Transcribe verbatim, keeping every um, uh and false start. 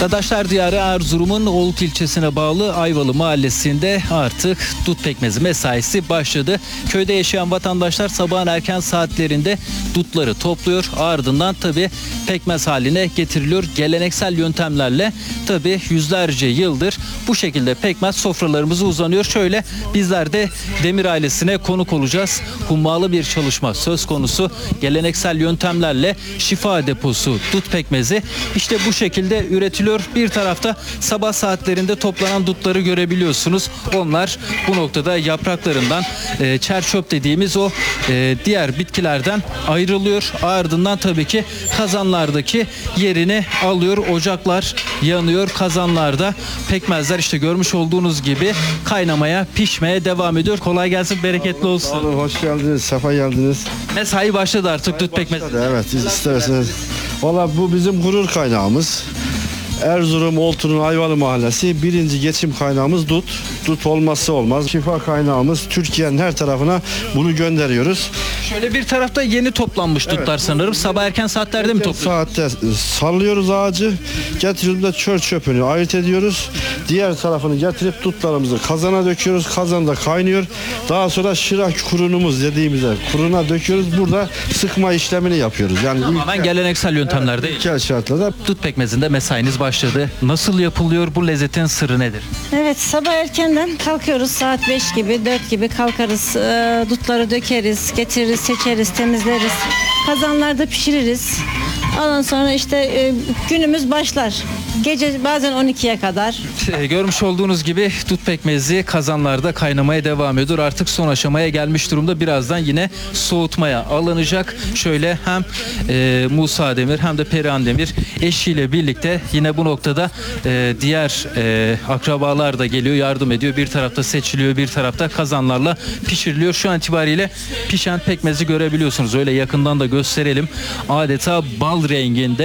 Dadaşlar Diyarı Erzurum'un Oluk ilçesine bağlı Ayvalı mahallesinde artık dut pekmezi mesaisi başladı. Köyde yaşayan vatandaşlar sabahın erken saatlerinde dutları topluyor. Ardından tabi pekmez haline getiriliyor. Geleneksel yöntemlerle tabi yüzlerce yıldır bu şekilde pekmez sofralarımıza uzanıyor. Şöyle bizler de Demir ailesine konuk olacağız. Hummalı bir çalışma söz konusu. Geleneksel yöntemlerle şifa deposu dut pekmezi işte bu şekilde üretiliyor. Bir tarafta sabah saatlerinde toplanan dutları görebiliyorsunuz. Onlar bu noktada yapraklarından e, çer çöp dediğimiz o e, diğer bitkilerden ayrılıyor. Ardından tabii ki kazanlardaki yerini alıyor. Ocaklar yanıyor. Kazanlarda pekmezler işte görmüş olduğunuz gibi kaynamaya, pişmeye devam ediyor. Kolay gelsin, bereketli olsun. Sağ olun, hoş geldiniz, sefa geldiniz. Mesai başladı artık dut pekmezi. Evet, isterseniz. Valla bu bizim gurur kaynağımız. Erzurum Oltu'nun Ayvalı Mahallesi birinci geçim kaynağımız dut. Dut olmazsa olmaz. Şifa kaynağımız, Türkiye'nin her tarafına bunu gönderiyoruz. Şöyle bir tarafta yeni toplanmış dutlar sanırım. Sabah erken saatlerde mi topluyorsunuz? Saatte sallıyoruz ağacı, getiriyoruz da çöl çöpünü ayırt ediyoruz. Diğer tarafını getirip dutlarımızı kazana döküyoruz. Kazanda kaynıyor. Daha sonra şırak kurunumuz dediğimizde kuruna döküyoruz. Burada sıkma işlemini yapıyoruz. Yani Tamamen ilkel- geleneksel yöntemler Evet, değil. ilkel şartlarda Dut pekmezinde mesainiz başladı. Nasıl yapılıyor? Bu lezzetin sırrı nedir? Evet, sabah erkenden kalkıyoruz, saat beş gibi dört gibi kalkarız, Ee, dutları dökeriz, getiririz, seçeriz, temizleriz, kazanlarda pişiririz. Ondan sonra işte e, günümüz başlar. Gece bazen on ikiye kadar. Ee, Görmüş olduğunuz gibi dut pekmezi kazanlarda kaynamaya devam ediyor. Artık son aşamaya gelmiş durumda. Birazdan yine soğutmaya alınacak. Şöyle hem e, Musa Demir hem de Perihan Demir eşiyle birlikte yine bu noktada e, diğer e, akrabalar da geliyor, yardım ediyor. Bir tarafta seçiliyor, bir tarafta kazanlarla pişiriliyor. Şu an itibariyle pişen pekmezi görebiliyorsunuz. Öyle yakından da gösterelim. Adeta bal renginde.